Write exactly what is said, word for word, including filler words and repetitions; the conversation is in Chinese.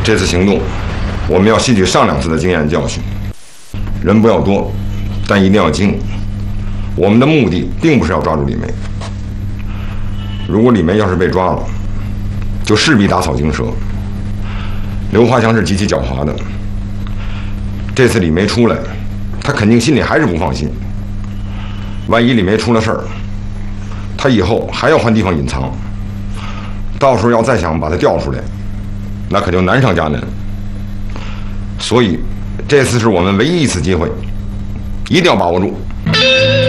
这次行动，我们要吸取上两次的经验教训，人不要多，但一定要精。我们的目的并不是要抓住李梅，如果李梅要是被抓了，就势必打草惊蛇。刘华强是极其狡猾的，这次李梅出来，他肯定心里还是不放心。万一李梅出了事儿，他以后还要换地方隐藏，到时候要再想把他调出来，那可就难上加难。所以，这次是我们唯一一次机会，一定要把握住。